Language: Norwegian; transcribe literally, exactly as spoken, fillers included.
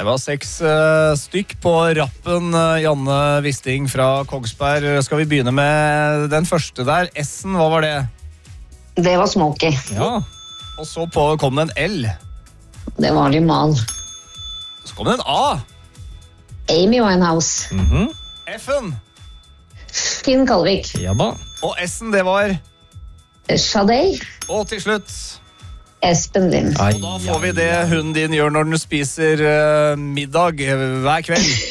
Det var seks uh, stykk på rappen. uh, Janne Wisting fra Kongsberg. Skal vi begynne med den første der? S-en, hva var det? Det var Smokey. Ja. Og så på, kom det en L. Det var Limal. Så kom det en A. Amy Winehouse. Mm-hmm. F-en. Finn Kalvik. Ja da. Og S-en, det var? Sade. Og til slutt Espen Lind. Og da får vi det hunden din gjør når den spiser uh, middag hver kveld.